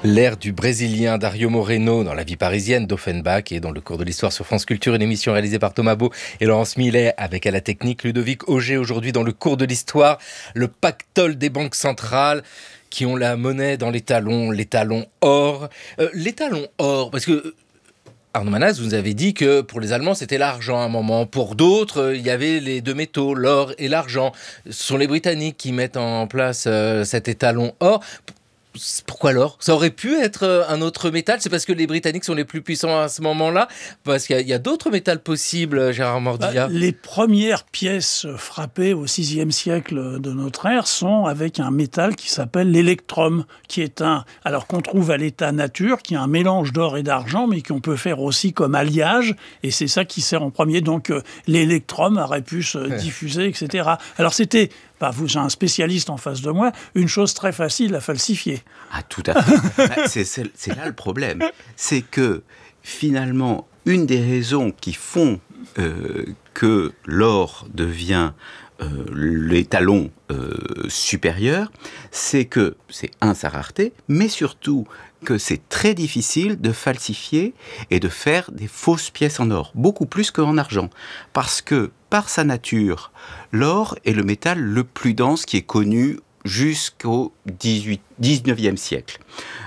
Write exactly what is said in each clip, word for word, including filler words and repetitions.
L'ère du Brésilien Dario Moreno dans La vie parisienne d'Offenbach et dans le cours de l'histoire sur France Culture, une émission réalisée par Thomas Beau et Laurence Millet avec à la technique Ludovic Auger. Aujourd'hui dans le cours de l'histoire, le pactole des banques centrales qui ont la monnaie dans les talons, les talons or. Euh, les talons or, parce que Arnaud Manas, vous avez dit que pour les Allemands, c'était l'argent à un moment. Pour d'autres, il y avait les deux métaux, l'or et l'argent. Ce sont les Britanniques qui mettent en place euh, cet étalon or. Pourquoi l'or ? Ça aurait pu être un autre métal ? C'est parce que les Britanniques sont les plus puissants à ce moment-là ? Parce qu'il y a, il y a d'autres métals possibles, Gérard Mordillat. Bah, les premières pièces frappées au sixième siècle de notre ère sont avec un métal qui s'appelle l'électrum, qui est un, alors qu'on trouve à l'état nature, qui est un mélange d'or et d'argent, mais qu'on peut faire aussi comme alliage, et c'est ça qui sert en premier. Donc euh, l'électrum aurait pu se ouais. diffuser, et cetera. Alors c'était... Bah, vous, j'ai un spécialiste en face de moi, une chose très facile à falsifier. Ah, tout à fait. bah, c'est, c'est, c'est là le problème. C'est que, finalement, une des raisons qui font euh, que l'or devient euh, l'étalon euh, supérieur, c'est que, c'est un, sa rareté, mais surtout que c'est très difficile de falsifier et de faire des fausses pièces en or, beaucoup plus qu'en argent. Parce que, par sa nature, l'or est le métal le plus dense qui est connu jusqu'au dix-neuvième siècle.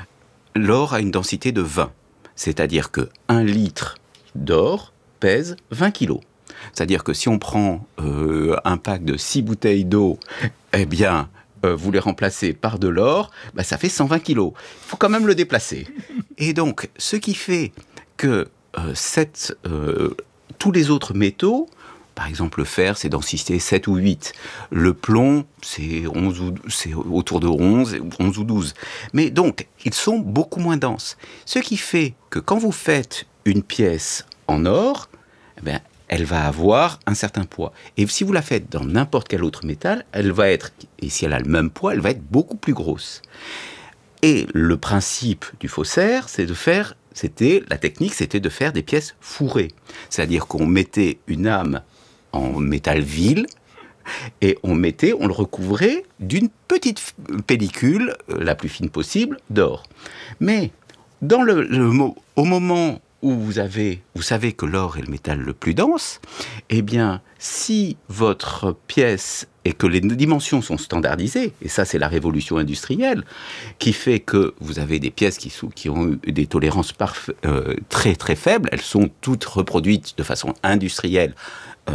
L'or a une densité de vingt, c'est-à-dire que un litre d'or pèse vingt kilos. C'est-à-dire que si on prend euh, un pack de six bouteilles d'eau, eh bien, euh, vous les remplacez par de l'or, bah, ça fait cent vingt kilos. Il faut quand même le déplacer. Et donc, ce qui fait que euh, cette, euh, tous les autres métaux, par exemple, le fer, c'est densité sept ou huit. Le plomb, c'est, onze ou, c'est autour de onze, onze ou douze. Mais donc, ils sont beaucoup moins denses. Ce qui fait que quand vous faites une pièce en or, eh bien, elle va avoir un certain poids. Et si vous la faites dans n'importe quel autre métal, elle va être, et si elle a le même poids, elle va être beaucoup plus grosse. Et le principe du faussaire, c'est de faire, c'était, la technique, c'était de faire des pièces fourrées. C'est-à-dire qu'on mettait une âme en métal vil, et on mettait, on le recouvrait d'une petite pellicule, euh, la plus fine possible, d'or. Mais, dans le, le, au moment où vous avez, vous savez que l'or est le métal le plus dense, eh bien, si votre pièce et que les dimensions sont standardisées, et ça c'est la révolution industrielle, qui fait que vous avez des pièces qui, sous, qui ont eu des tolérances parf- euh, très très faibles, elles sont toutes reproduites de façon industrielle, euh,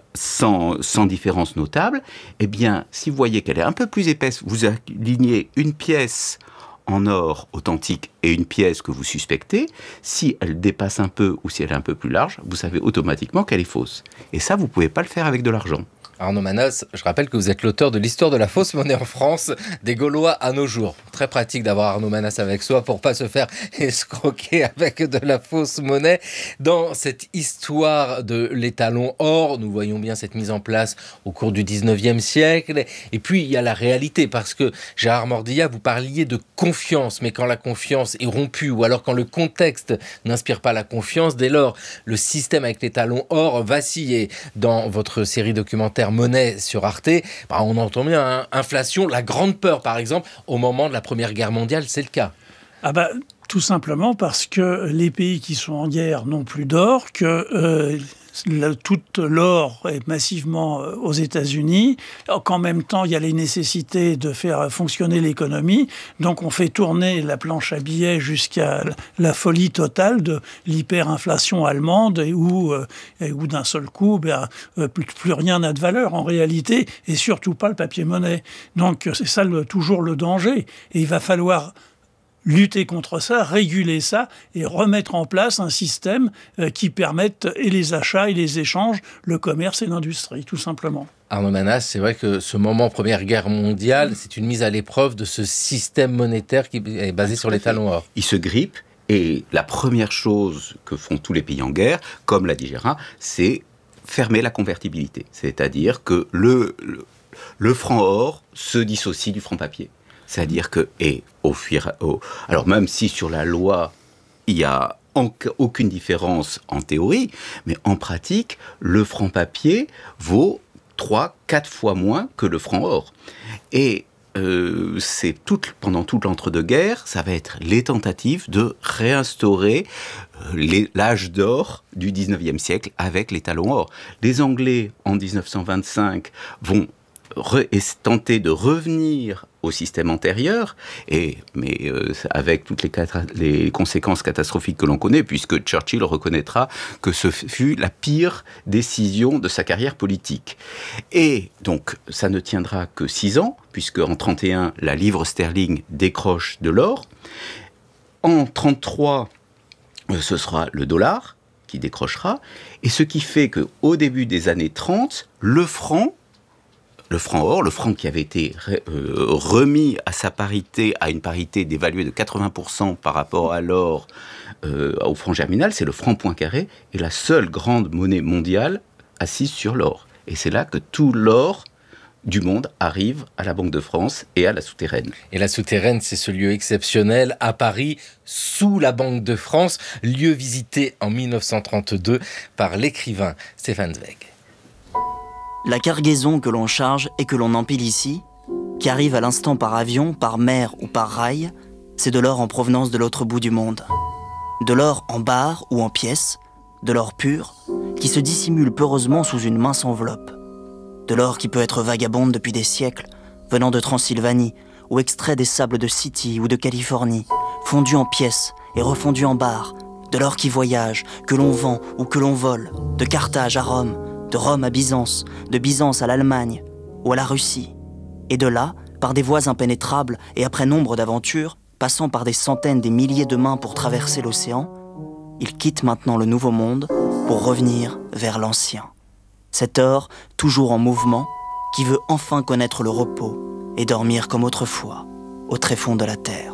sans, sans différence notable, eh bien, si vous voyez qu'elle est un peu plus épaisse, vous alignez une pièce en or authentique et une pièce que vous suspectez, si elle dépasse un peu ou si elle est un peu plus large, vous savez automatiquement qu'elle est fausse. Et ça, vous ne pouvez pas le faire avec de l'argent. Arnaud Manas, je rappelle que vous êtes l'auteur de l'histoire de la fausse monnaie en France, des Gaulois à nos jours. Très pratique d'avoir Arnaud Manas avec soi pour pas se faire escroquer avec de la fausse monnaie. Dans cette histoire de l'étalon or, nous voyons bien cette mise en place au cours du dix-neuvième siècle. Et puis, il y a la réalité, parce que, Gérard Mordillat, vous parliez de confiance, mais quand la confiance est rompue, ou alors quand le contexte n'inspire pas la confiance, dès lors, le système avec l'étalon or vacille. Dans votre série documentaire Monnaie sur Arte, bah on entend bien, hein, inflation, la grande peur par exemple, au moment de la Première Guerre mondiale, c'est le cas. Ah bah, tout simplement parce que les pays qui sont en guerre n'ont plus d'or, que euh, la, toute l'or est massivement euh, aux États-Unis, qu'en même temps il y a les nécessités de faire fonctionner l'économie, donc on fait tourner la planche à billets jusqu'à la folie totale de l'hyperinflation allemande et où, euh, et où d'un seul coup ben, euh, plus, plus rien n'a de valeur en réalité, et surtout pas le papier-monnaie. Donc c'est ça le, toujours le danger, et il va falloir lutter contre ça, réguler ça et remettre en place un système euh, qui permette et les achats et les échanges, le commerce et l'industrie, tout simplement. Arnaud Manas, c'est vrai que ce moment Première Guerre mondiale, c'est une mise à l'épreuve de ce système monétaire qui est basé sur l'étalon or. Il se grippe et la première chose que font tous les pays en guerre, comme l'a dit Gérard, c'est fermer la convertibilité. C'est-à-dire que le, le, le franc or se dissocie du franc papier. C'est-à-dire que, et au fur, au, alors même si sur la loi, il n'y a en, aucune différence en théorie, mais en pratique, le franc papier vaut trois, quatre fois moins que le franc or. Et euh, c'est tout, pendant tout l'entre-deux-guerres, ça va être les tentatives de réinstaurer euh, les, l'âge d'or du dix-neuvième siècle avec les talons or. Les Anglais, en dix-neuf cent vingt-cinq, vont re- tenter de revenir au système antérieur, et, mais euh, avec toutes les, catra- les conséquences catastrophiques que l'on connaît, puisque Churchill reconnaîtra que ce fut la pire décision de sa carrière politique. Et donc, ça ne tiendra que six ans, puisque en trente et un, la livre sterling décroche de l'or. En trente-trois, euh, ce sera le dollar qui décrochera, et ce qui fait qu'au début des années trente, le franc, le franc or, le franc qui avait été euh, remis à sa parité, à une parité dévaluée de quatre-vingts pour cent par rapport à l'or, euh, au franc germinal, c'est le franc Poincaré, est la seule grande monnaie mondiale assise sur l'or. Et c'est là que tout l'or du monde arrive à la Banque de France et à la Souterraine. Et la Souterraine, c'est ce lieu exceptionnel à Paris, sous la Banque de France, lieu visité en dix-neuf cent trente-deux par l'écrivain Stefan Zweig. La cargaison que l'on charge et que l'on empile ici, qui arrive à l'instant par avion, par mer ou par rail, c'est de l'or en provenance de l'autre bout du monde. De l'or en barres ou en pièces, de l'or pur, qui se dissimule peureusement sous une mince enveloppe. De l'or qui peut être vagabonde depuis des siècles, venant de Transylvanie, ou extrait des sables de City ou de Californie, fondu en pièces et refondu en barres. De l'or qui voyage, que l'on vend ou que l'on vole, de Carthage à Rome, de Rome à Byzance, de Byzance à l'Allemagne ou à la Russie. Et de là, par des voies impénétrables et après nombre d'aventures, passant par des centaines, des milliers de mains pour traverser l'océan, il quitte maintenant le nouveau monde pour revenir vers l'ancien. Cet or, toujours en mouvement, qui veut enfin connaître le repos et dormir comme autrefois, au tréfonds de la terre.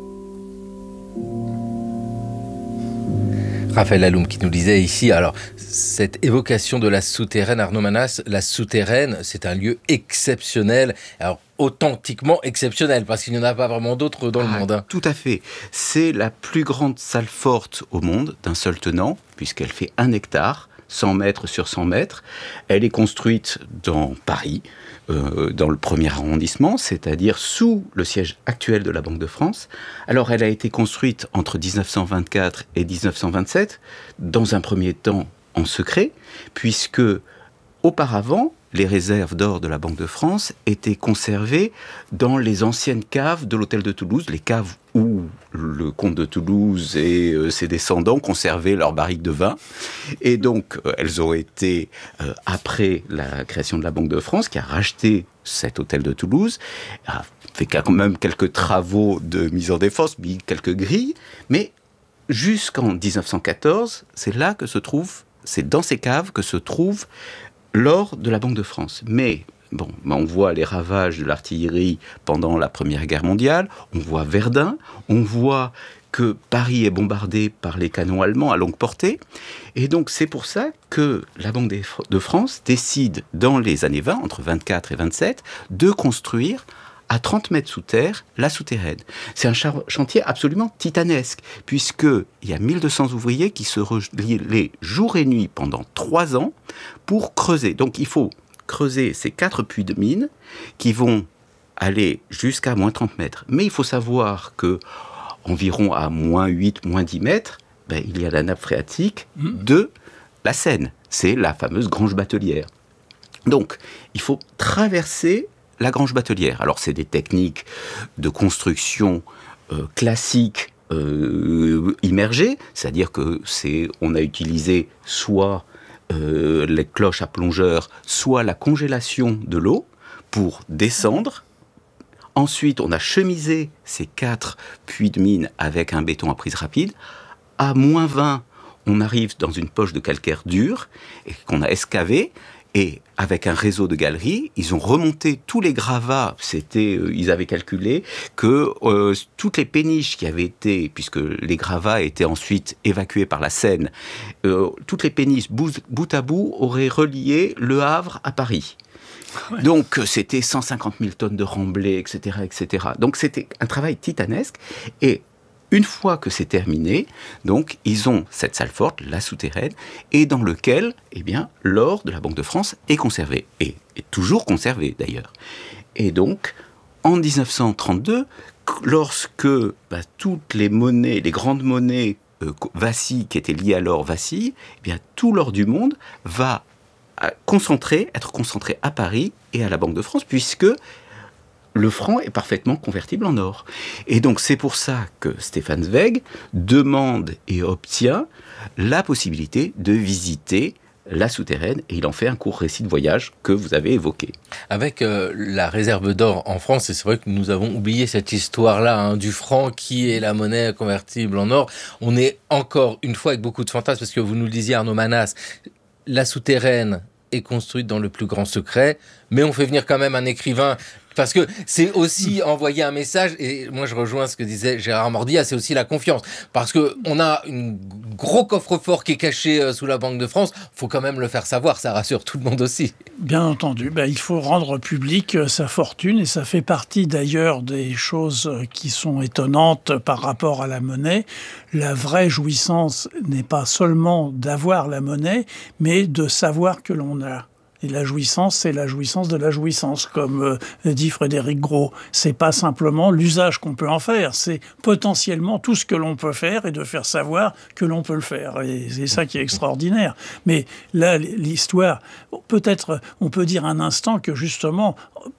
Raphaël Alloum qui nous disait ici, alors cette évocation de la souterraine, Arnaud Manas, la souterraine, c'est un lieu exceptionnel, alors authentiquement exceptionnel, parce qu'il n'y en a pas vraiment d'autres dans ah, le monde. Hein. Tout à fait. C'est la plus grande salle forte au monde, d'un seul tenant, puisqu'elle fait un hectare, cent mètres sur cent mètres. Elle est construite dans Paris, euh, dans le premier arrondissement, c'est-à-dire sous le siège actuel de la Banque de France. Alors, elle a été construite entre dix-neuf cent vingt-quatre et dix-neuf cent vingt-sept, dans un premier temps en secret, puisque auparavant, les réserves d'or de la Banque de France étaient conservées dans les anciennes caves de l'hôtel de Toulouse, les caves où le comte de Toulouse et euh, ses descendants conservaient leurs barriques de vin. Et donc, euh, elles auraient été, euh, après la création de la Banque de France, qui a racheté cet hôtel de Toulouse, a fait quand même quelques travaux de mise en défense, mis quelques grilles, mais jusqu'en dix-neuf cent quatorze, c'est là que se trouve, c'est dans ces caves que se trouve l'or de la Banque de France. Mais bon, on voit les ravages de l'artillerie pendant la Première Guerre mondiale, on voit Verdun, on voit que Paris est bombardé par les canons allemands à longue portée. Et donc c'est pour ça que la Banque de France décide, dans les années vingt, entre vingt-quatre et vingt-sept, de construire à trente mètres sous terre, la souterraine. C'est un chantier absolument titanesque, puisqu'il y a mille deux cents ouvriers qui se relaient jour et nuit pendant trois ans pour creuser. Donc il faut creuser ces quatre puits de mine qui vont aller jusqu'à moins trente mètres. Mais il faut savoir que environ à moins huit, moins dix mètres, ben, il y a la nappe phréatique de la Seine. C'est la fameuse grange batelière. Donc, il faut traverser la grange batelière. Alors, c'est des techniques de construction euh, classiques euh, immergées, c'est-à-dire que c'est, on a utilisé soit euh, les cloches à plongeur, soit la congélation de l'eau pour descendre. Ensuite, on a chemisé ces quatre puits de mine avec un béton à prise rapide. À moins vingt, on arrive dans une poche de calcaire dur et qu'on a excavé. Et avec un réseau de galeries, ils ont remonté tous les gravats. C'était, euh, ils avaient calculé que euh, toutes les péniches qui avaient été, puisque les gravats étaient ensuite évacués par la Seine, euh, toutes les péniches bout, bout à bout auraient relié Le Havre à Paris. Ouais. Donc c'était cent cinquante mille tonnes de remblais, et cetera, et cetera. Donc c'était un travail titanesque. Et une fois que c'est terminé, donc ils ont cette salle forte, la souterraine, et dans lequel, eh bien, l'or de la Banque de France est conservé, et est toujours conservé d'ailleurs. Et donc, en dix-neuf cent trente-deux, lorsque bah, toutes les monnaies, les grandes monnaies euh, vacillent, qui étaient liées à l'or vacillent, eh bien tout l'or du monde va concentré, être concentré à Paris et à la Banque de France, puisque le franc est parfaitement convertible en or. Et donc c'est pour ça que Stefan Zweig demande et obtient la possibilité de visiter la souterraine, et il en fait un court récit de voyage que vous avez évoqué. Avec euh, la réserve d'or en France, et c'est vrai que nous avons oublié cette histoire-là, hein, du franc qui est la monnaie convertible en or, on est encore une fois avec beaucoup de fantasmes, parce que vous nous le disiez, Arnaud Manas, la souterraine est construite dans le plus grand secret, mais on fait venir quand même un écrivain, parce que c'est aussi envoyer un message, et moi je rejoins ce que disait Gérard Mordia, c'est aussi la confiance, parce qu'on a un gros coffre-fort qui est caché sous la Banque de France, il faut quand même le faire savoir, ça rassure tout le monde aussi. Bien entendu, ben, il faut rendre public sa fortune, et ça fait partie d'ailleurs des choses qui sont étonnantes par rapport à la monnaie. La vraie jouissance n'est pas seulement d'avoir la monnaie, mais de savoir que l'on a. Et la jouissance, c'est la jouissance de la jouissance, comme euh, dit Frédéric Gros. C'est pas simplement l'usage qu'on peut en faire, c'est potentiellement tout ce que l'on peut faire et de faire savoir que l'on peut le faire. Et c'est ça qui est extraordinaire. Mais là, l'histoire, peut-être, on peut dire un instant que justement,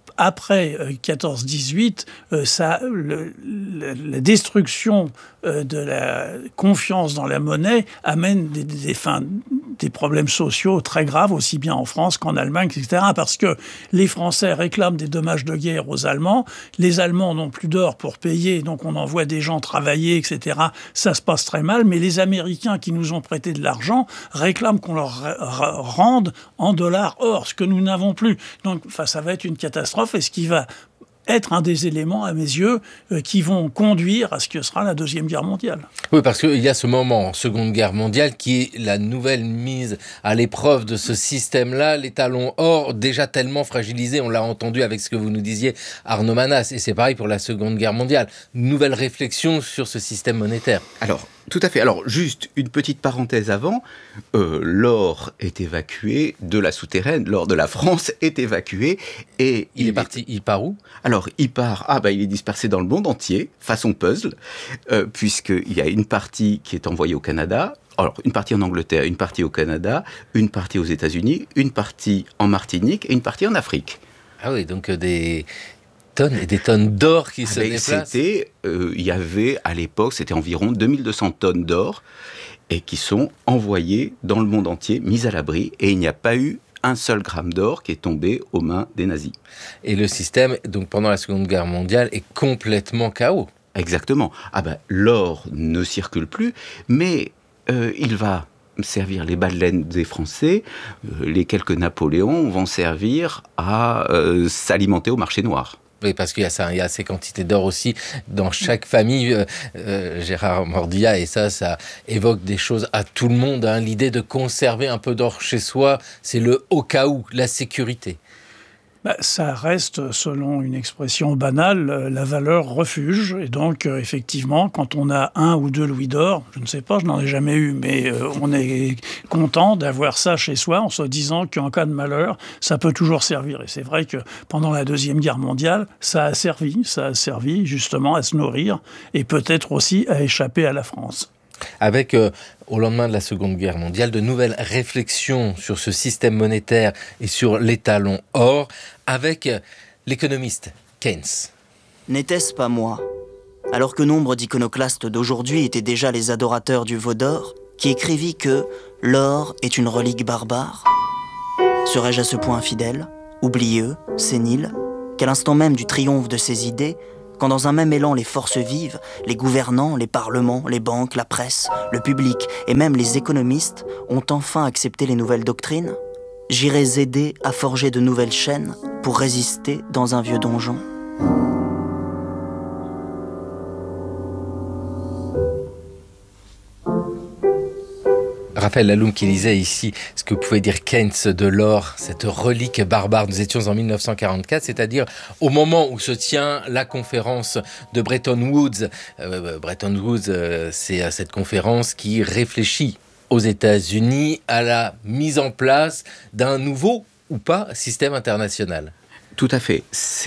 après quatorze dix-huit, euh, ça, le, le, la destruction euh, de la confiance dans la monnaie amène des, des, des, fins, des problèmes sociaux très graves, aussi bien en France qu'en Allemagne, et cetera. Parce que les Français réclament des dommages de guerre aux Allemands, les Allemands n'ont plus d'or pour payer, donc on envoie des gens travailler, et cetera. Ça se passe très mal, mais les Américains qui nous ont prêté de l'argent réclament qu'on leur rende en dollars or, ce que nous n'avons plus. Donc enfin, ça va être une catastrophe. Et ce qui va être un des éléments, à mes yeux, euh, qui vont conduire à ce que sera la Deuxième Guerre mondiale. Oui, parce qu'il y a ce moment, Seconde Guerre mondiale, qui est la nouvelle mise à l'épreuve de ce système-là, l'étalon or, déjà tellement fragilisé, on l'a entendu avec ce que vous nous disiez, Arnaud Manas, et c'est pareil pour la Seconde Guerre mondiale. Nouvelle réflexion sur ce système monétaire. Alors, tout à fait. Alors, juste une petite parenthèse avant, euh, l'or est évacué de la souterraine, l'or de la France est évacué, et... Il, il est parti, il part où ? Alors, il part, ah bah il est dispersé dans le monde entier, façon puzzle, euh, puisqu'il y a une partie qui est envoyée au Canada, alors une partie en Angleterre, une partie au Canada, une partie aux États-Unis, une partie en Martinique et une partie en Afrique. Ah oui, donc euh, des... tonnes et des tonnes d'or qui ah se déplacent. C'était, euh, il y avait à l'époque, c'était environ deux mille deux cents tonnes d'or et qui sont envoyées dans le monde entier, mises à l'abri, et il n'y a pas eu un seul gramme d'or qui est tombé aux mains des nazis. Et le système, donc pendant la Seconde Guerre mondiale, est complètement chaos. Exactement. Ah ben, l'or ne circule plus, mais euh, il va servir les baleines des Français, euh, les quelques Napoléons vont servir à euh, s'alimenter au marché noir. Oui, parce qu'il y a, ça, il y a ces quantités d'or aussi dans chaque famille, euh, euh, Gérard Mordia, et ça, ça évoque des choses à tout le monde. Hein. L'idée de conserver un peu d'or chez soi, c'est le au cas où, la sécurité. Bah, ça reste, selon une expression banale, la valeur refuge. Et donc, euh, effectivement, quand on a un ou deux louis d'or, je ne sais pas, je n'en ai jamais eu, mais euh, on est content d'avoir ça chez soi en se disant qu'en cas de malheur, ça peut toujours servir. Et c'est vrai que pendant la Deuxième Guerre mondiale, ça a servi, ça a servi justement à se nourrir et peut-être aussi à échapper à la France. Avec, euh, au lendemain de la Seconde Guerre mondiale, de nouvelles réflexions sur ce système monétaire et sur l'étalon or, avec euh, l'économiste Keynes. N'était-ce pas moi, alors que nombre d'iconoclastes d'aujourd'hui étaient déjà les adorateurs du veau d'or, qui écrivit que l'or est une relique barbare ? Serais-je à ce point infidèle, oublieux, sénile, qu'à l'instant même du triomphe de ses idées, quand dans un même élan les forces vives, les gouvernants, les parlements, les banques, la presse, le public et même les économistes ont enfin accepté les nouvelles doctrines, j'irais aider à forger de nouvelles chaînes pour résister dans un vieux donjon. Raphaël Laloum qui lisait ici ce que pouvait dire Keynes de l'or, cette relique barbare. Nous étions en mille neuf cent quarante-quatre, c'est-à-dire au moment où se tient la conférence de Bretton Woods. Euh, Bretton Woods, euh, c'est cette conférence qui réfléchit aux États-Unis à la mise en place d'un nouveau ou pas système international. Tout à fait. C'est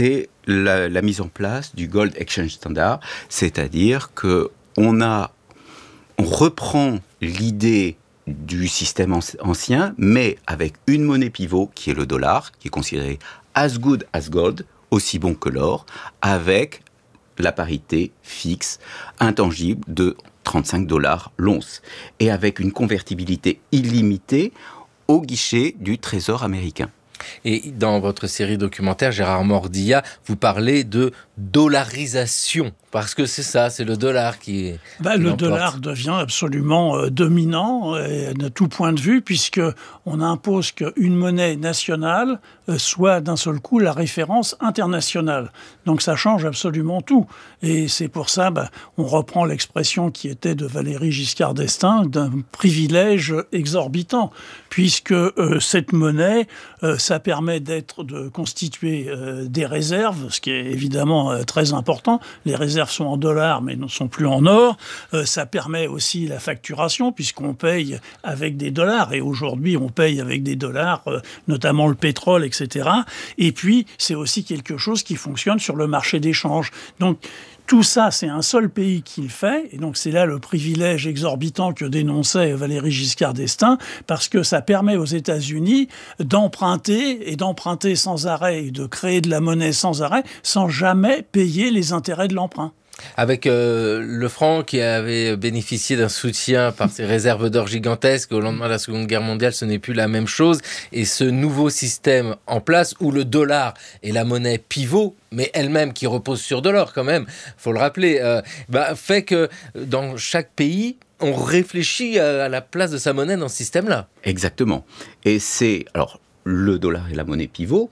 la, la mise en place du Gold Exchange Standard, c'est-à-dire que on a, on reprend l'idée du système ancien, mais avec une monnaie pivot qui est le dollar, qui est considéré as good as gold, aussi bon que l'or, avec la parité fixe, intangible de trente-cinq dollars l'once, et avec une convertibilité illimitée au guichet du Trésor américain. Et dans votre série documentaire, Gérard Mordillat, vous parlez de dollarisation, parce que c'est ça, c'est le dollar qui est... Bah, qui le l'emporte. dollar devient absolument euh, dominant euh, de tout point de vue, puisqu'on impose qu'une monnaie nationale euh, soit d'un seul coup la référence internationale. Donc ça change absolument tout. Et c'est pour ça, bah, on reprend l'expression qui était de Valéry Giscard d'Estaing, d'un privilège exorbitant, puisque euh, cette monnaie, euh, ça permet d'être, de constituer euh, des réserves, ce qui est évidemment euh, très important. Les réserves sont en dollars, mais ne sont plus en or. Euh, ça permet aussi la facturation, puisqu'on paye avec des dollars. Et aujourd'hui, on paye avec des dollars, euh, notamment le pétrole, et cetera. Et puis, c'est aussi quelque chose qui fonctionne sur le marché d'échange. Donc, tout ça, c'est un seul pays qui le fait, et donc c'est là le privilège exorbitant que dénonçait Valéry Giscard d'Estaing, parce que ça permet aux États-Unis d'emprunter, et d'emprunter sans arrêt, et de créer de la monnaie sans arrêt, sans jamais payer les intérêts de l'emprunt. Avec euh, le franc qui avait bénéficié d'un soutien par ses réserves d'or gigantesques au lendemain de la Seconde Guerre mondiale, ce n'est plus la même chose. Et ce nouveau système en place où le dollar est la monnaie pivot, mais elle-même qui repose sur de l'or quand même, faut le rappeler, euh, bah, fait que dans chaque pays, on réfléchit à la place de sa monnaie dans ce système-là. Exactement. Et c'est, alors, le dollar est la monnaie pivot,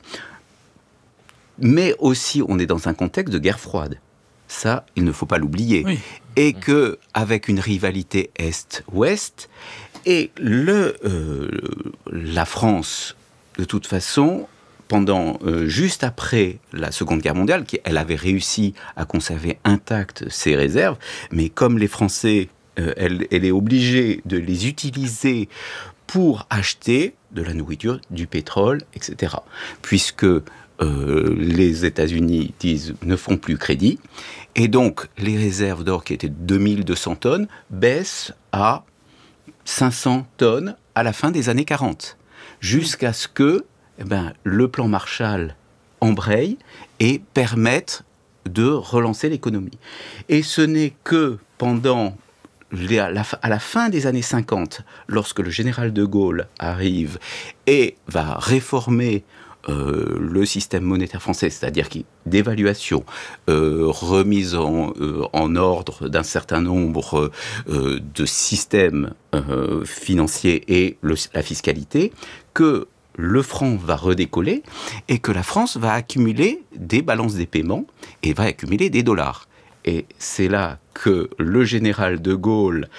mais aussi on est dans un contexte de guerre froide. Ça, il ne faut pas l'oublier. Oui. Et que, avec une rivalité Est-Ouest, et le, euh, la France, de toute façon, pendant, euh, juste après la Seconde Guerre mondiale, elle avait réussi à conserver intactes ses réserves, mais comme les Français, euh, elle, elle est obligée de les utiliser pour acheter de la nourriture, du pétrole, et cetera. Puisque Euh, les États-Unis disent ne font plus crédit, et donc les réserves d'or qui étaient de deux mille deux cents tonnes baissent à cinq cents tonnes à la fin des années quarante, jusqu'à ce que eh ben, le plan Marshall embraye et permette de relancer l'économie. Et ce n'est que pendant les, à, la, à la fin des années cinquante, lorsque le général de Gaulle arrive et va réformer Euh, le système monétaire français, c'est-à-dire qui, d'évaluation, euh, remise en, euh, en ordre d'un certain nombre euh, de systèmes euh, financiers et le, la fiscalité, que le franc va redécoller et que la France va accumuler des balances des paiements et va accumuler des dollars. Et c'est là que le général de Gaulle,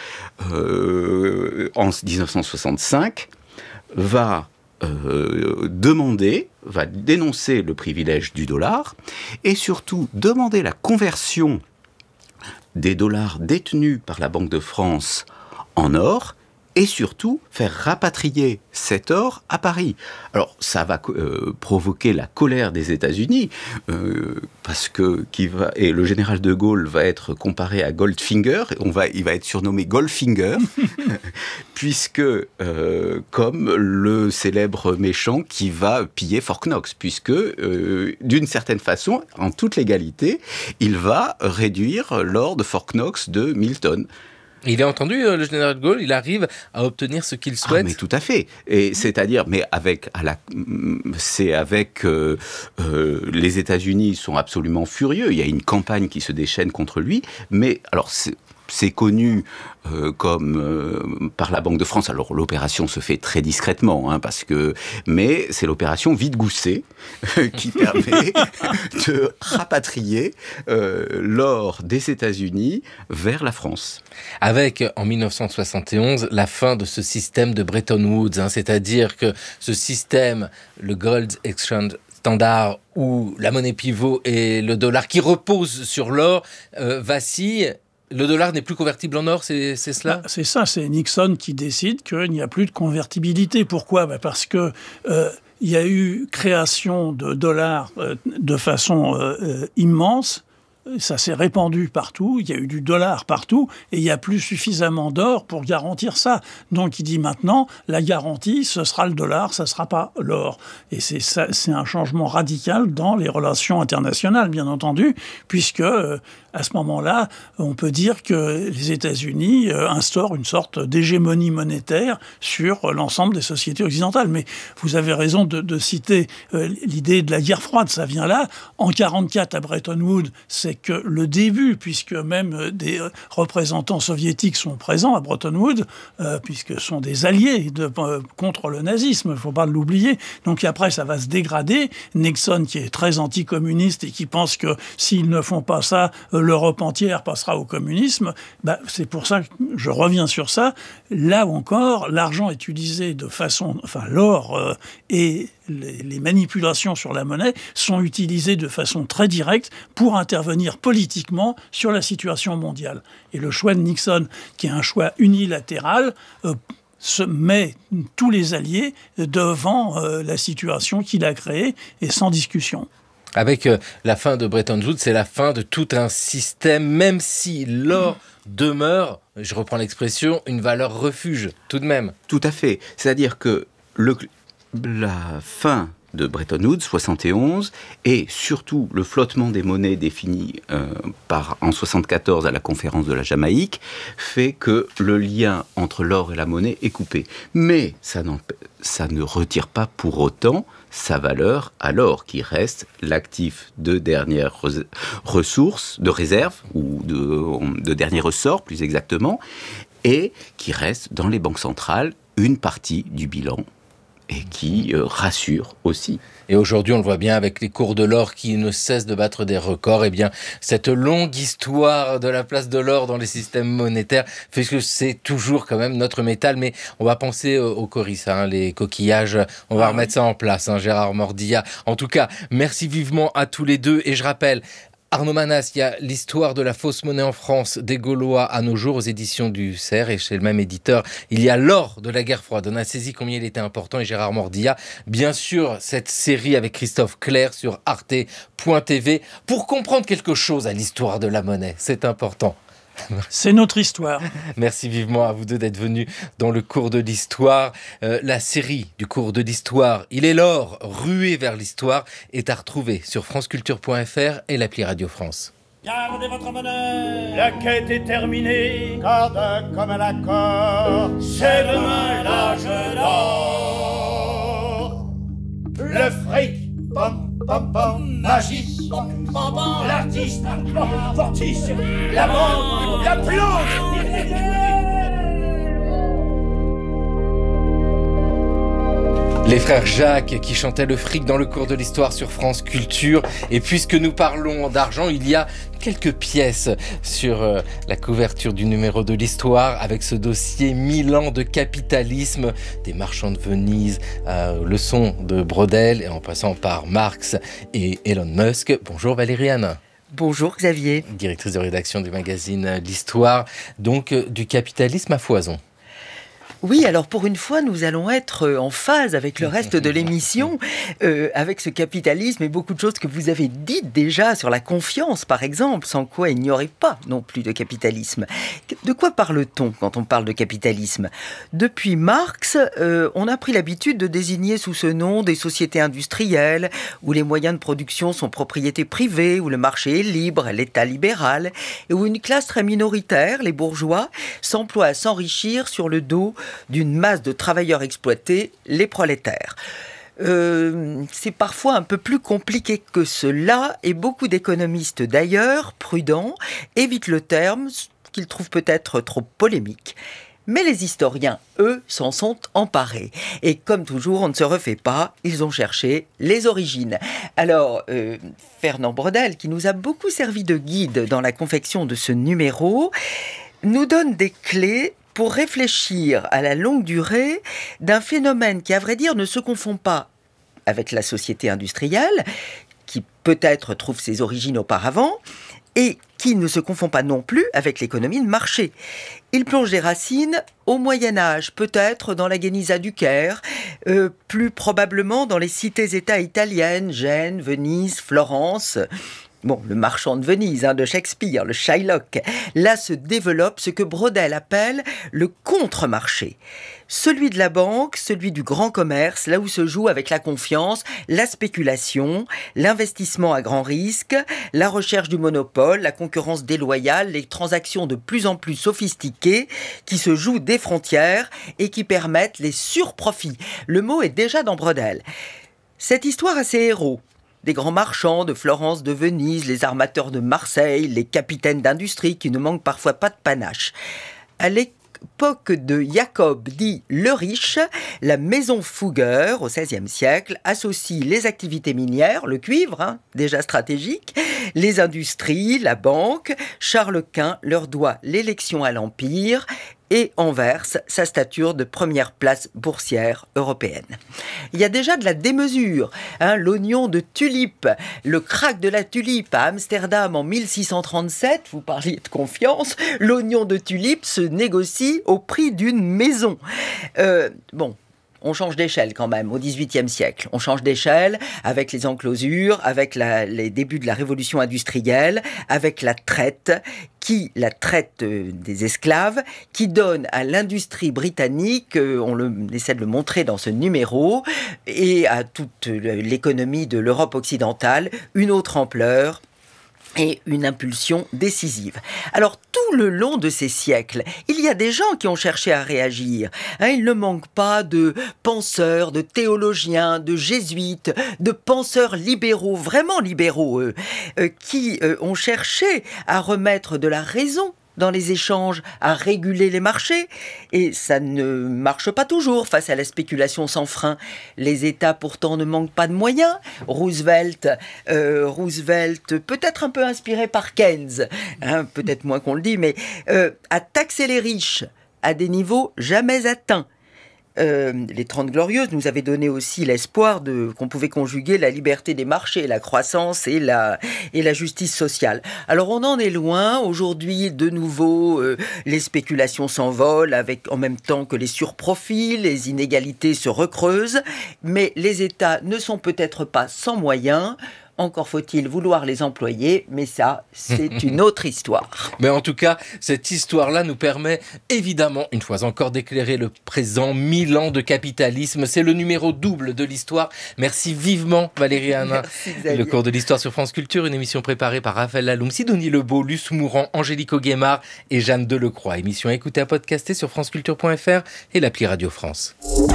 euh, en dix-neuf cent soixante-cinq, va Euh, demander, va dénoncer le privilège du dollar et surtout demander la conversion des dollars détenus par la Banque de France en or et surtout faire rapatrier cet or à Paris. Alors ça va euh, provoquer la colère des États-Unis euh, parce que qui va et le général de Gaulle va être comparé à Goldfinger, on va il va être surnommé Goldfinger puisque euh, comme le célèbre méchant qui va piller Fort Knox, puisque euh, d'une certaine façon, en toute légalité, il va réduire l'or de Fort Knox de mille tonnes. Il a entendu euh, le général de Gaulle, il arrive à obtenir ce qu'il souhaite. Ah, mais tout à fait. Et c'est-à-dire, mais avec, à la, c'est avec euh, euh, les États-Unis sont absolument furieux. Il y a une campagne qui se déchaîne contre lui. Mais alors, c'est, c'est connu euh, comme euh, par la Banque de France. Alors l'opération se fait très discrètement, hein, parce que, mais c'est l'opération Vide-Gousset euh, qui permet de rapatrier euh, l'or des États-Unis vers la France. Avec, en dix-neuf cent soixante et onze, la fin de ce système de Bretton Woods, hein, c'est-à-dire que ce système, le Gold Exchange Standard, où la monnaie pivot et le dollar qui repose sur l'or euh, vacille. Le dollar n'est plus convertible en or, c'est, c'est cela ? Bah, c'est ça, c'est Nixon qui décide qu'il n'y a plus de convertibilité. Pourquoi ? Bah parce que euh, il y a eu création de dollars euh, de façon euh, euh, immense. Ça s'est répandu partout, il y a eu du dollar partout, et il n'y a plus suffisamment d'or pour garantir ça. Donc il dit maintenant, la garantie, ce sera le dollar, ça ne sera pas l'or. Et c'est, ça, c'est un changement radical dans les relations internationales, bien entendu, puisque euh, à ce moment-là, on peut dire que les États-Unis euh, instaurent une sorte d'hégémonie monétaire sur l'ensemble des sociétés occidentales. Mais vous avez raison de, de citer euh, l'idée de la guerre froide, ça vient là. En mille neuf cent quarante-quatre, à Bretton Woods, c'est que le début, puisque même des représentants soviétiques sont présents à Bretton Woods, euh, puisque ce sont des alliés de, euh, contre le nazisme, il ne faut pas l'oublier. Donc après, ça va se dégrader. Nixon, qui est très anticommuniste et qui pense que s'ils ne font pas ça, euh, l'Europe entière passera au communisme, bah, c'est pour ça que je reviens sur ça. Là encore, l'argent est utilisé de façon... Enfin, l'or euh, et les, les manipulations sur la monnaie sont utilisées de façon très directe pour intervenir politiquement sur la situation mondiale. Et le choix de Nixon, qui est un choix unilatéral, euh, se met tous les alliés devant euh, la situation qu'il a créée et sans discussion. Avec euh, la fin de Bretton Woods, c'est la fin de tout un système, même si l'or mmh. demeure, je reprends l'expression, une valeur refuge, tout de même. Tout à fait. C'est-à-dire que le, la fin de Bretton Woods, soixante et onze, et surtout le flottement des monnaies défini euh, par, en soixante-quatorze à la conférence de la Jamaïque, fait que le lien entre l'or et la monnaie est coupé. Mais ça, ça ne retire pas pour autant sa valeur à l'or, qui reste l'actif de dernière re- ressource, de réserve, ou de, de dernier ressort plus exactement, et qui reste dans les banques centrales une partie du bilan, et qui euh, rassure aussi. Et aujourd'hui, on le voit bien avec les cours de l'or qui ne cessent de battre des records. Eh bien, cette longue histoire de la place de l'or dans les systèmes monétaires fait que c'est toujours quand même notre métal. Mais on va penser aux coryces, hein, les coquillages. On va remettre ça en place, hein, Gérard Mordillat. En tout cas, merci vivement à tous les deux. Et je rappelle, Arnaud Manas, il y a l'histoire de la fausse monnaie en France, des Gaulois à nos jours, aux éditions du Cerf, et chez le même éditeur, il y a l'or de la guerre froide. On a saisi combien il était important, et Gérard Mordillat, bien sûr, cette série avec Christophe Clair sur arte point t v, pour comprendre quelque chose à l'histoire de la monnaie, c'est important. C'est notre histoire. Merci vivement à vous deux d'être venus dans le cours de l'histoire. Euh, la série du cours de l'histoire, Il est l'or, rué vers l'histoire, est à retrouver sur franceculture point f r et l'appli Radio France. Gardez votre monnaie, la quête est terminée, corde comme un accord, c'est demain l'âge d'or. Le fric, pom pom pom, magie, pom pom pom, l'artiste, fortis, la banque, la plante. Les frères Jacques qui chantaient le fric dans le cours de l'histoire sur France Culture. Et puisque nous parlons d'argent, il y a quelques pièces sur euh, la couverture du numéro de l'histoire avec ce dossier mille ans de capitalisme, des marchands de Venise, euh, leçon de Brodel et en passant par Marx et Elon Musk. Bonjour Valériane. Bonjour Xavier. Directrice de rédaction du magazine L'Histoire, donc euh, du capitalisme à foison. Oui, alors pour une fois, nous allons être en phase avec le reste de l'émission, euh, avec ce capitalisme et beaucoup de choses que vous avez dites déjà sur la confiance, par exemple, sans quoi il n'y aurait pas non plus de capitalisme. De quoi parle-t-on quand on parle de capitalisme ? Depuis Marx, euh, on a pris l'habitude de désigner sous ce nom des sociétés industrielles, où les moyens de production sont propriété privée, où le marché est libre, l'État libéral, et où une classe très minoritaire, les bourgeois, s'emploie à s'enrichir sur le dos d'une masse de travailleurs exploités, les prolétaires. Euh, c'est parfois un peu plus compliqué que cela, et beaucoup d'économistes d'ailleurs, prudents, évitent le terme, qu'ils trouvent peut-être trop polémique. Mais les historiens, eux, s'en sont emparés. Et comme toujours, on ne se refait pas, ils ont cherché les origines. Alors, euh, Fernand Brodel, qui nous a beaucoup servi de guide dans la confection de ce numéro, nous donne des clés pour réfléchir à la longue durée d'un phénomène qui, à vrai dire, ne se confond pas avec la société industrielle, qui peut-être trouve ses origines auparavant, et qui ne se confond pas non plus avec l'économie de marché. Il plonge des racines au Moyen-Âge, peut-être dans la Guénisa du Caire, euh, plus probablement dans les cités-États italiennes, Gênes, Venise, Florence. Bon, le marchand de Venise, hein, de Shakespeare, le Shylock. Là se développe ce que Braudel appelle le contre-marché. Celui de la banque, celui du grand commerce, là où se joue avec la confiance, la spéculation, l'investissement à grand risque, la recherche du monopole, la concurrence déloyale, les transactions de plus en plus sophistiquées qui se jouent des frontières et qui permettent les surprofits. Le mot est déjà dans Braudel. Cette histoire a ses héros. Des grands marchands de Florence, de Venise, les armateurs de Marseille, les capitaines d'industrie qui ne manquent parfois pas de panache. À l'époque de Jacob, dit le Riche, la maison Fugger, au seizième siècle, associe les activités minières, le cuivre, hein, déjà stratégique, les industries, la banque. Charles Quint leur doit l'élection à l'Empire et en verse sa stature de première place boursière européenne. Il y a déjà de la démesure, hein, l'oignon de tulipe, le krach de la tulipe à Amsterdam en mille six cent trente-sept, vous parliez de confiance, l'oignon de tulipe se négocie au prix d'une maison. Euh, bon, on change d'échelle quand même au dix-huitième siècle. On change d'échelle avec les enclosures, avec la, les débuts de la révolution industrielle, avec la traite, qui, la traite des esclaves, qui donne à l'industrie britannique, on, le, on essaie de le montrer dans ce numéro, et à toute l'économie de l'Europe occidentale, une autre ampleur et une impulsion décisive. Alors, tout le long de ces siècles, il y a des gens qui ont cherché à réagir. Hein, il ne manque pas de penseurs, de théologiens, de jésuites, de penseurs libéraux, vraiment libéraux, eux, euh, qui euh, ont cherché à remettre de la raison dans les échanges, à réguler les marchés. Et ça ne marche pas toujours face à la spéculation sans frein. Les États, pourtant, ne manquent pas de moyens. Roosevelt, euh, Roosevelt peut-être un peu inspiré par Keynes, hein, peut-être moins qu'on le dit, mais euh, a taxé les riches à des niveaux jamais atteints. Euh, les Trente Glorieuses nous avaient donné aussi l'espoir de, qu'on pouvait conjuguer la liberté des marchés, la croissance et la, et la justice sociale. Alors on en est loin. Aujourd'hui, de nouveau, euh, les spéculations s'envolent avec, en même temps que les surprofits, les inégalités se recreusent, mais les États ne sont peut-être pas sans moyens. Encore faut-il vouloir les employer, mais ça, c'est une autre histoire. Mais en tout cas, cette histoire-là nous permet évidemment, une fois encore, d'éclairer le présent. Mille ans de capitalisme, c'est le numéro double de l'histoire. Merci vivement Valérie Hanin. Le cours de l'histoire sur France Culture, une émission préparée par Raphaël Laloum, Sidonie Lebeau, Luce Mourant, Angélique Auguemard et Jeanne Delecroix. Émission à écouter, à podcaster sur franceculture point f r et l'appli Radio France.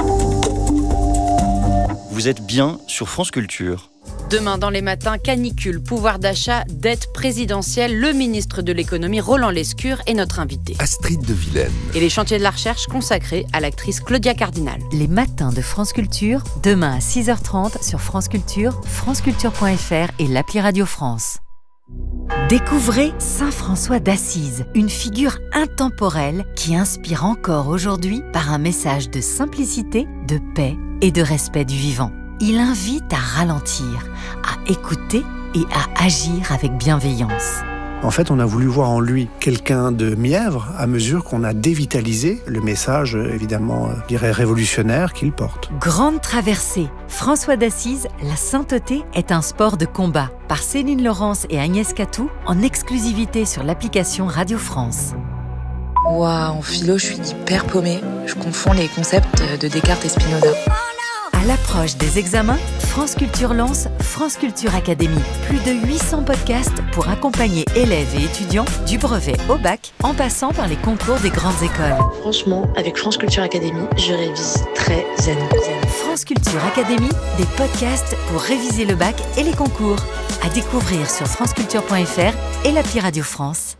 Vous êtes bien sur France Culture. Demain dans les matins, canicule, pouvoir d'achat, dette présidentielle, le ministre de l'économie Roland Lescure est notre invité. Astrid de Vilaine. Et les chantiers de la recherche consacrés à l'actrice Claudia Cardinal. Les matins de France Culture, demain à six heures trente sur France Culture, franceculture point f r et l'appli Radio France. Découvrez Saint François d'Assise, une figure intemporelle qui inspire encore aujourd'hui par un message de simplicité, de paix et de respect du vivant. Il invite à ralentir, à écouter et à agir avec bienveillance. En fait, on a voulu voir en lui quelqu'un de mièvre à mesure qu'on a dévitalisé le message, évidemment, je dirais révolutionnaire qu'il porte. Grande traversée. François d'Assise, la sainteté est un sport de combat. Par Céline Laurence et Agnès Catou, en exclusivité sur l'application Radio France. Waouh, en philo, je suis hyper paumée. Je confonds les concepts de Descartes et Spinoza. À l'approche des examens, France Culture lance France Culture Academy. Plus de huit cents podcasts pour accompagner élèves et étudiants du brevet au bac, en passant par les concours des grandes écoles. Franchement, avec France Culture Academy, je révise très zen. France Culture Academy, des podcasts pour réviser le bac et les concours. À découvrir sur franceculture point f r et l'appli Radio France.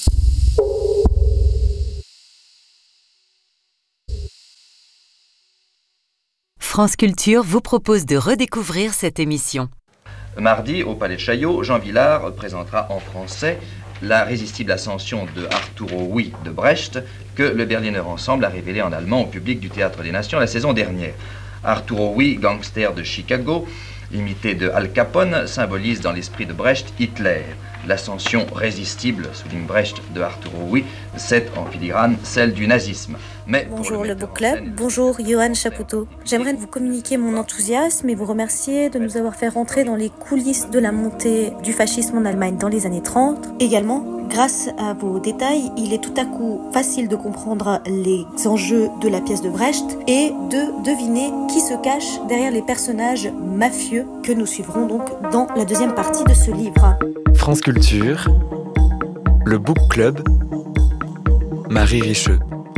France Culture vous propose de redécouvrir cette émission. Mardi, au Palais de Chaillot, Jean Vilar présentera en français La résistible ascension de Arturo Ui de Brecht, que le Berliner Ensemble a révélé en allemand au public du Théâtre des Nations la saison dernière. Arturo Ui, gangster de Chicago, imité de Al Capone, symbolise dans l'esprit de Brecht Hitler. L'ascension résistible, souligne Brecht, de Arturo Ui, c'est en filigrane celle du nazisme. Mais bonjour le, le Book Club, bonjour Johan Chapoutot. J'aimerais vous communiquer mon enthousiasme et vous remercier de nous avoir fait rentrer dans les coulisses de la montée du fascisme en Allemagne dans les années trente. Également, grâce à vos détails, il est tout à coup facile de comprendre les enjeux de la pièce de Brecht et de deviner qui se cache derrière les personnages mafieux que nous suivrons donc dans la deuxième partie de ce livre. France Culture, le Book Club, Marie Richeux.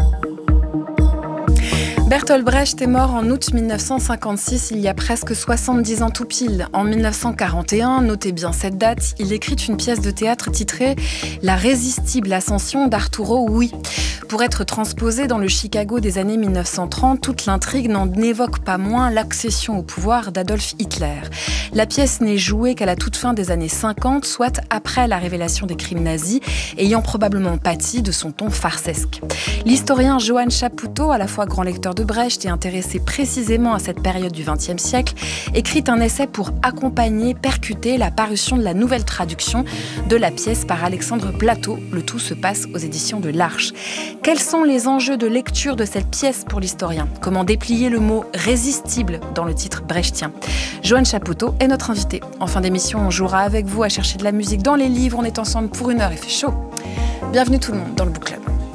Bertolt Brecht est mort en août mille neuf cent cinquante-six, il y a presque soixante-dix ans tout pile. En mille neuf cent quarante et un, notez bien cette date, il écrit une pièce de théâtre titrée « La résistible ascension d'Arturo Ui ». Pour être transposée dans le Chicago des années mille neuf cent trente, toute l'intrigue n'en évoque pas moins l'accession au pouvoir d'Adolf Hitler. La pièce n'est jouée qu'à la toute fin des années cinquante, soit après la révélation des crimes nazis, ayant probablement pâti de son ton farcesque. L'historien Johan Chapoutot, à la fois grand lecteur de Brecht et intéressé précisément à cette période du vingtième siècle, écrit un essai pour accompagner, percuter la parution de la nouvelle traduction de la pièce par Alexandre Plateau. Le tout se passe aux éditions de l'Arche. Quels sont les enjeux de lecture de cette pièce pour l'historien ? Comment déplier le mot « résistible » dans le titre brechtien ? Johan Chapoutot est notre invité. En fin d'émission, on jouera avec vous à chercher de la musique dans les livres. On est ensemble pour une heure, il fait chaud. Bienvenue tout le monde dans le Book Club.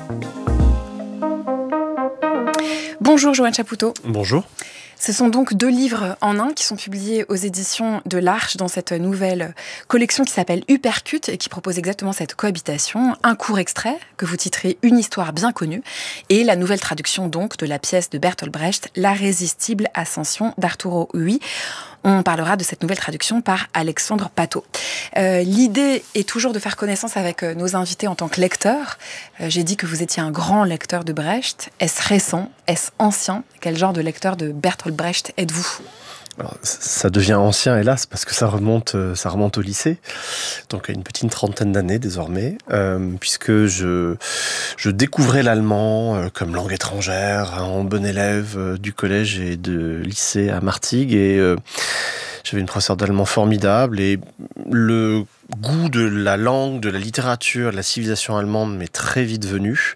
Bonjour Johan Chapoutot. Bonjour. Ce sont donc deux livres en un qui sont publiés aux éditions de l'Arche dans cette nouvelle collection qui s'appelle Uppercut et qui propose exactement cette cohabitation. Un court extrait que vous titrez « Une histoire bien connue » et la nouvelle traduction donc de la pièce de Bertolt Brecht « La résistible ascension d'Arturo Ui ». On parlera de cette nouvelle traduction par Alexandre Plateau. Euh, l'idée est toujours de faire connaissance avec euh, nos invités en tant que lecteurs. Euh, j'ai dit que vous étiez un grand lecteur de Brecht. Est-ce récent ? Est-ce ancien ? Quel genre de lecteur de Bertolt Brecht êtes-vous ? Alors, ça devient ancien, hélas, parce que ça remonte, ça remonte au lycée, donc à une petite trentaine d'années désormais, euh, puisque je, je découvrais l'allemand euh, comme langue étrangère, hein, en bon élève euh, du collège et de lycée à Martigues, et euh, j'avais une professeure d'allemand formidable, et le goût de la langue, de la littérature, de la civilisation allemande m'est très vite venu,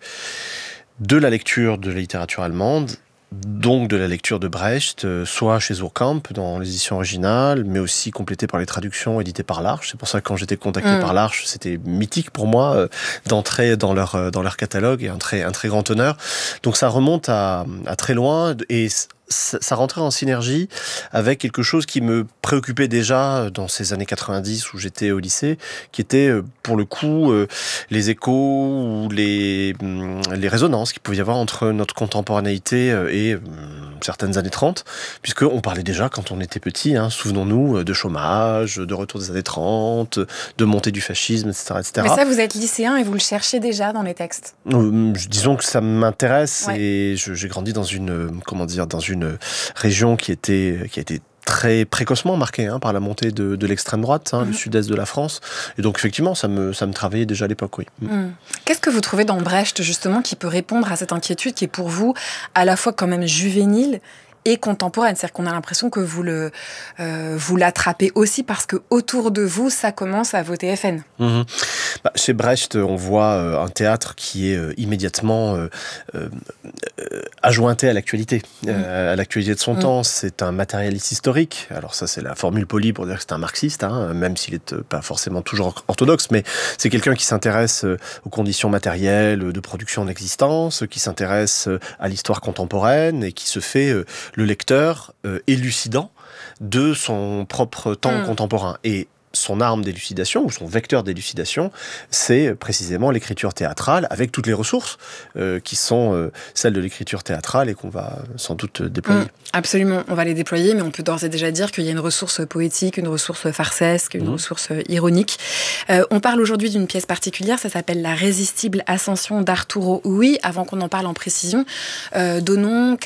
de la lecture de la littérature allemande, donc de la lecture de Brecht, soit chez Urkamp dans les éditions originales, mais aussi complétée par les traductions éditées par l'Arche. C'est pour ça que quand j'étais contacté mmh. par l'Arche, c'était mythique pour moi euh, d'entrer dans leur, euh, dans leur catalogue, et un très, un très grand honneur. Donc ça remonte à, à très loin, et ça, ça rentrait en synergie avec quelque chose qui me préoccupait déjà dans ces années quatre-vingt-dix où j'étais au lycée, qui était pour le coup euh, les échos ou les, les résonances qu'il pouvait y avoir entre notre contemporanéité et euh, certaines années trente, puisqu'on parlait déjà quand on était petit, hein, souvenons-nous, de chômage, de retour des années trente, de montée du fascisme, et cetera, et cetera. Mais ça, vous êtes lycéen et vous le cherchez déjà dans les textes. Euh, disons que ça m'intéresse, ouais. Et je, j'ai grandi dans une, comment dire, dans une région qui était, qui a été très précocement marquée hein, par la montée de, de l'extrême droite, hein, mmh. le sud-est de la France. Et donc, effectivement, ça me, ça me travaillait déjà à l'époque, oui. Mmh. Qu'est-ce que vous trouvez dans Brecht, justement, qui peut répondre à cette inquiétude qui est pour vous à la fois quand même juvénile et contemporaine, c'est-à-dire qu'on a l'impression que vous le euh, vous l'attrapez aussi parce que autour de vous, ça commence à voter F N. Mmh. Bah, chez Brecht, on voit euh, un théâtre qui est euh, immédiatement euh, euh, ajointé à l'actualité, mmh. euh, à l'actualité de son mmh. temps. C'est un matérialiste historique. Alors ça, c'est la formule polie pour dire que c'est un marxiste, hein, même s'il est euh, pas forcément toujours orthodoxe, mais c'est quelqu'un qui s'intéresse euh, aux conditions matérielles de production de l'existence, qui s'intéresse euh, à l'histoire contemporaine et qui se fait euh, le lecteur euh, élucidant de son propre temps mmh. contemporain. Et son arme d'élucidation, ou son vecteur d'élucidation, c'est précisément l'écriture théâtrale, avec toutes les ressources euh, qui sont euh, celles de l'écriture théâtrale et qu'on va sans doute déployer. Mmh, absolument, on va les déployer, mais on peut d'ores et déjà dire qu'il y a une ressource poétique, une ressource farcesque, une mmh. ressource ironique. Euh, on parle aujourd'hui d'une pièce particulière, ça s'appelle « La résistible ascension d'Arturo Ui ». Avant qu'on en parle en précision, euh, donnons